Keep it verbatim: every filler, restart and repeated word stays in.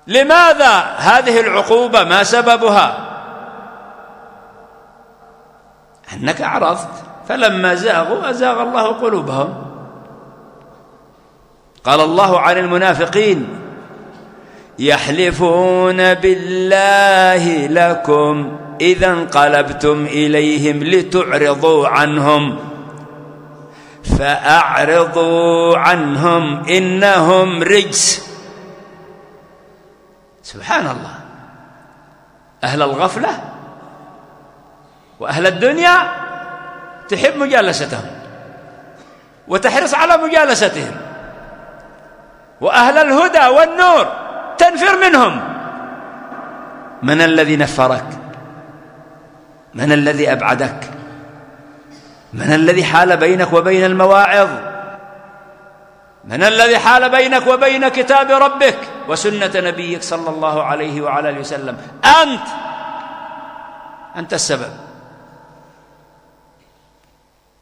لماذا هذه العقوبة؟ ما سببها؟ أنك أعرضت، فلما زاغوا أزاغ الله قلوبهم. قال الله عن المنافقين: يحلفون بالله لكم إذا انقلبتم إليهم لتعرضوا عنهم فأعرضوا عنهم إنهم رجس. سبحان الله، أهل الغفلة وأهل الدنيا تحب مجالستهم وتحرص على مجالستهم، وأهل الهدى والنور تنفر منهم. من الذي نفرك؟ من الذي أبعدك؟ من الذي حال بينك وبين المواعظ؟ من الذي حال بينك وبين كتاب ربك وسنة نبيك صلى الله عليه وعلى آله وسلم؟ أنت أنت السبب.